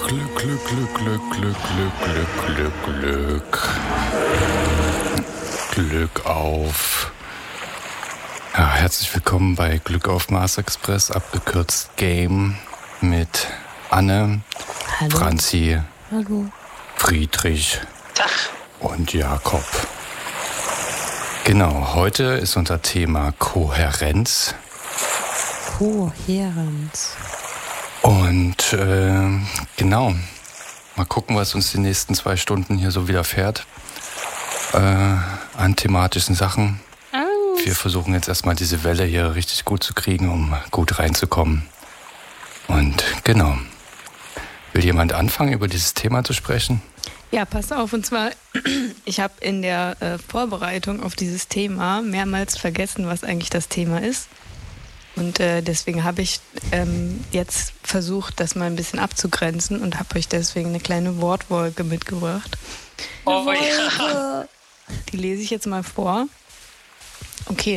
Glück auf. Ja, herzlich willkommen bei Glück auf Mars Express, abgekürzt Game, mit Anne, Hallo. Franzi, Hallo. Friedrich Tag. und Jakob. Genau, heute ist unser Thema Kohärenz. Kohärenz. Und genau, mal gucken, was uns die nächsten 2 Stunden hier so widerfährt an thematischen Sachen. Wir versuchen jetzt erstmal diese Welle hier richtig gut zu kriegen, um gut reinzukommen. Und genau, will jemand anfangen, über dieses Thema zu sprechen? Ja, pass auf. Und zwar, ich habe in der Vorbereitung auf dieses Thema mehrmals vergessen, was eigentlich das Thema ist. Und deswegen habe ich jetzt versucht, das mal ein bisschen abzugrenzen und habe euch deswegen eine kleine Wortwolke mitgebracht. Oh ja. Die lese ich jetzt mal vor. Okay.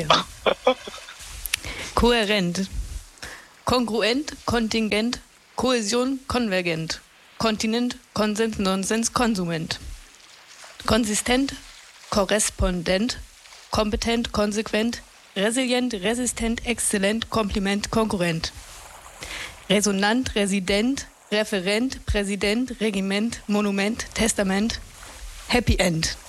Kohärent. Kongruent, kontingent, Kohäsion, konvergent. Kontinent, Konsens, Nonsens, Konsument. Konsistent, korrespondent, kompetent, konsequent, resilient, resistent, exzellent, Kompliment, Konkurrent. Resonant, Resident, Referent, Präsident, Regiment, Monument, Testament, Happy End.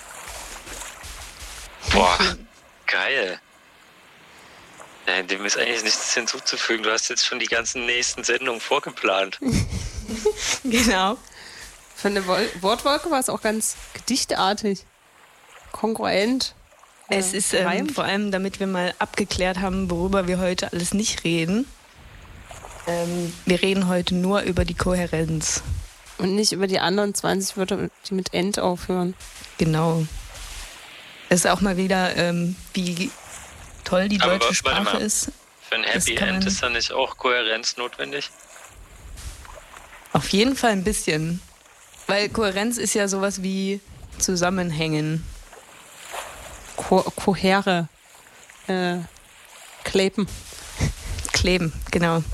Boah, geil. Dem ist eigentlich nichts hinzuzufügen. Du hast jetzt schon die ganzen nächsten Sendungen vorgeplant. Genau. Von der Wortwolke war es auch ganz gedichtartig. Kongruent. Es ist reimt. vor allem, damit wir mal abgeklärt haben, worüber wir heute alles nicht reden. Wir reden heute nur über die Kohärenz. Und nicht über die anderen 20 Wörter, die mit End aufhören. Genau. Es ist auch mal wieder, wie toll die Aber deutsche warte Sprache mal. ist. Für ein Happy End ist da nicht auch Kohärenz notwendig? Auf jeden Fall ein bisschen. Weil Kohärenz ist ja sowas wie Zusammenhängen. Kohere. Kleben. Kleben, genau.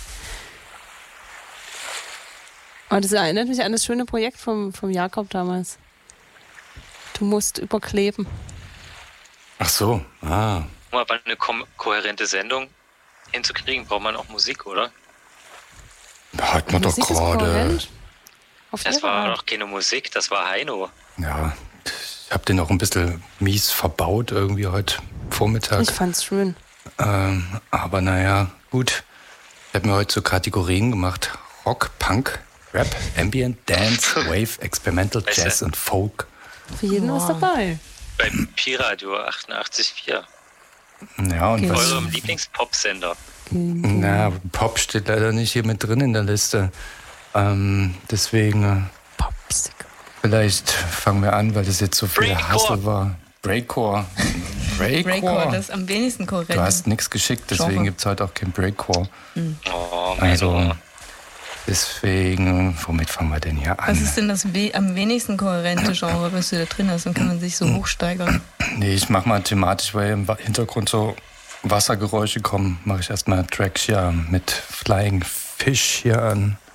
Aber das erinnert mich an das schöne Projekt vom Jakob damals. Du musst überkleben. Ach so, Um aber eine kohärente Sendung hinzukriegen, braucht man auch Musik, oder? hat man doch Musik ist gerade. kohärent. Auf Das ihre war Art. doch keine Musik, das war Heino. Ja, ich habe den auch ein bisschen mies verbaut irgendwie heute Vormittag. Ich fand's schön. Aber naja, gut. Ich habe mir heute so Kategorien gemacht. Rock, Punk, Rap, Ambient, Dance, Wave, Experimental, Weißt du? Jazz und Folk. Für jeden was dabei. Bei Pi-Radio 88.4. Ja, und was? Eurem Lieblingspop-Sender. Na, Pop steht leider nicht hier mit drin in der Liste. Deswegen, Popsicle. vielleicht fangen wir an, weil das jetzt so viel Breakcore. Hassel war. Breakcore. Breakcore, das ist am wenigsten kohärent. Du hast nichts geschickt, deswegen Genre. gibt es heute auch kein Breakcore. Oh, mein Also, deswegen, womit fangen wir denn hier an? Was ist denn das am wenigsten kohärente Genre, was du da drin hast? Dann kann man sich so hochsteigern. Nee, ich mach mal thematisch, weil im Hintergrund so Wassergeräusche kommen, mache ich erstmal Track hier mit Flying Fish hier an.